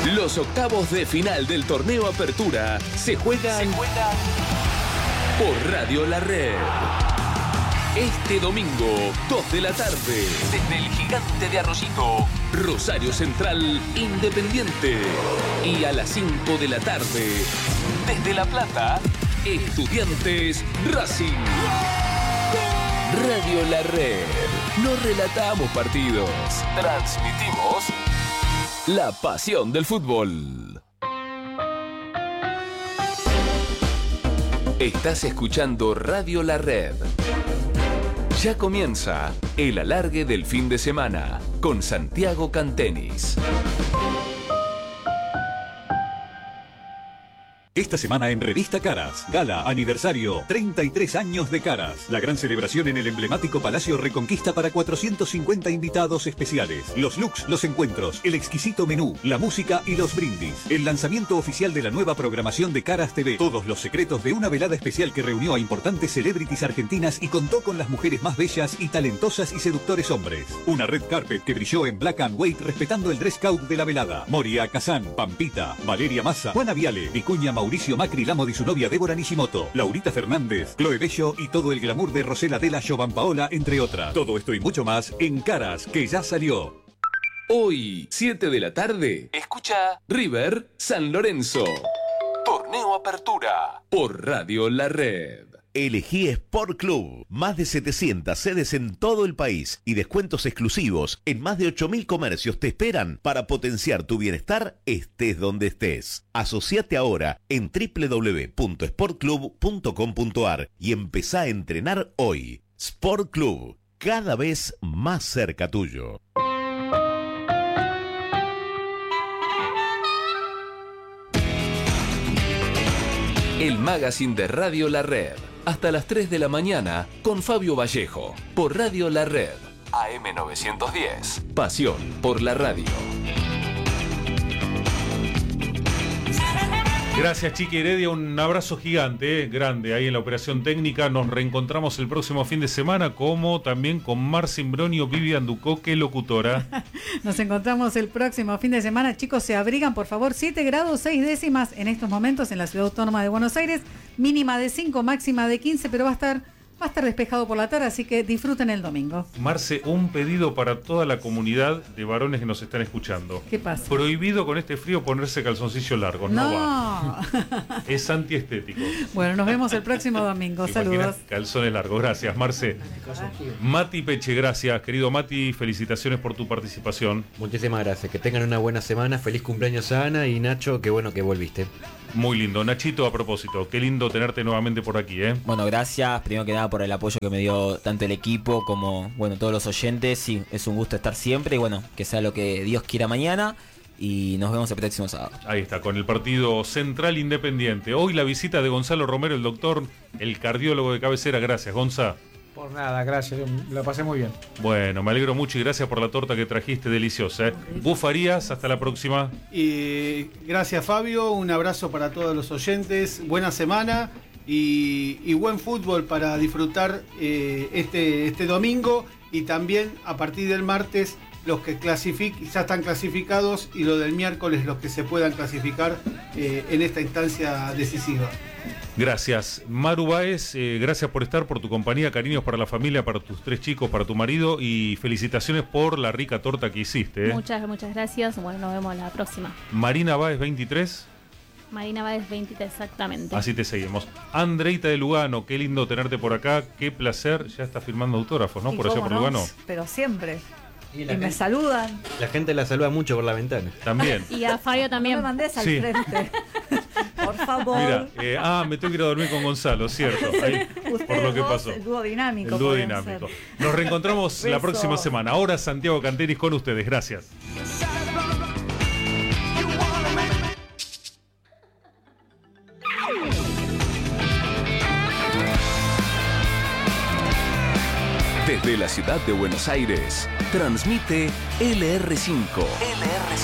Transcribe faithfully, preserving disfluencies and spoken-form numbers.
Los octavos de final del torneo Apertura se juegan, se juegan por Radio La Red. Este domingo, dos de la tarde, desde el Gigante de Arroyito, Rosario Central, Independiente. Y a las cinco de la tarde, desde La Plata, Estudiantes Racing. Radio La Red. No relatamos partidos, transmitimos la pasión del fútbol. Estás escuchando Radio La Red. Ya comienza el alargue del fin de semana con Santiago Cantenis. Esta semana en Revista Caras, gala, aniversario, treinta y tres años de Caras. La gran celebración en el emblemático Palacio Reconquista para cuatrocientos cincuenta invitados especiales. Los looks, los encuentros, el exquisito menú, la música y los brindis. El lanzamiento oficial de la nueva programación de Caras T V. Todos los secretos de una velada especial que reunió a importantes celebrities argentinas y contó con las mujeres más bellas y talentosas y seductores hombres. Una red carpet que brilló en black and white respetando el dress code de la velada. Moria Kazan, Pampita, Valeria Massa, Juana Viale, Vicuña Mauricio Macri Lamo y su novia Débora Nishimoto, Laurita Fernández, Chloe Bello y todo el glamour de Rosela Della Jovan Paola, entre otras. Todo esto y mucho más en Caras, que ya salió. Hoy, siete de la tarde, escucha River San Lorenzo. Torneo Apertura por Radio La Red. Elegí Sport Club. Más de setecientas sedes en todo el país y descuentos exclusivos en más de ocho mil comercios te esperan para potenciar tu bienestar estés donde estés. Asociate ahora en doble u doble u doble u punto sport club punto com punto a r y empezá a entrenar hoy. Sport Club, cada vez más cerca tuyo. El magazine de Radio La Red. Hasta las tres de la mañana con Fabio Vallejo. Por Radio La Red. A M novecientos diez. Pasión por la radio. Gracias, Chiqui Heredia. Un abrazo gigante, eh, grande ahí en la operación técnica. Nos reencontramos el próximo fin de semana, como también con Marcin Bronio, Vivian Ducoque, locutora. Nos encontramos el próximo fin de semana. Chicos, se abrigan, por favor. siete grados seis décimas en estos momentos en la Ciudad Autónoma de Buenos Aires. Mínima de cinco, máxima de quince, pero va a estar... Va a estar despejado por la tarde, así que disfruten el domingo. Marce, un pedido para toda la comunidad de varones que nos están escuchando. ¿Qué pasa? Prohibido con este frío ponerse calzoncillos largos, no, no va. Es antiestético. Bueno, nos vemos el próximo domingo. Saludos. Calzones largos, gracias, Marce. Mati Peche, gracias. Querido Mati, felicitaciones por tu participación. Muchísimas gracias, que tengan una buena semana. Feliz cumpleaños a Ana y Nacho, qué bueno que volviste. Muy lindo. Nachito, a propósito, qué lindo tenerte nuevamente por aquí, ¿eh? Bueno, gracias, primero que nada por el apoyo que me dio tanto el equipo como, bueno, todos los oyentes. Sí, es un gusto estar siempre y bueno, que sea lo que Dios quiera mañana. Y nos vemos el próximo sábado. Ahí está, con el partido Central Independiente. Hoy la visita de Gonzalo Romero, el doctor, el cardiólogo de cabecera. Gracias, Gonza. Por nada, gracias, la pasé muy bien. Bueno, me alegro mucho y gracias por la torta que trajiste, deliciosa, ¿eh? Bufarías, hasta la próxima. Y gracias, Fabio, un abrazo para todos los oyentes, buena semana y, y buen fútbol para disfrutar eh, este, este domingo y también a partir del martes los que clasific- ya están clasificados y lo del miércoles los que se puedan clasificar eh, en esta instancia decisiva. Gracias. Maru Báez, eh, gracias por estar, por tu compañía, cariños para la familia, para tus tres chicos, para tu marido y felicitaciones por la rica torta que hiciste. ¿eh? Muchas, muchas gracias. Bueno, nos vemos la próxima. Marina Báez, veintitrés. Marina Báez, veintitrés, exactamente. Así te seguimos. Andreita de Lugano, qué lindo tenerte por acá, qué placer. Ya está firmando autógrafos, ¿no? Y Por allá por no, Lugano. Pero siempre. Y, y gente, me saludan. La gente la saluda mucho por la ventana. También. Y a Fabio también. No me mandes al Sí. frente. Por favor. Mira, eh, ah, me tengo que ir a dormir con Gonzalo, cierto. Ahí, por lo que dos, pasó. El dúo dinámico. El dúo pueden dinámico. ser. Nos reencontramos la próxima semana. Ahora Santiago Cantenis con ustedes. Gracias. Desde la ciudad de Buenos Aires, transmite L R cinco. L R cinco.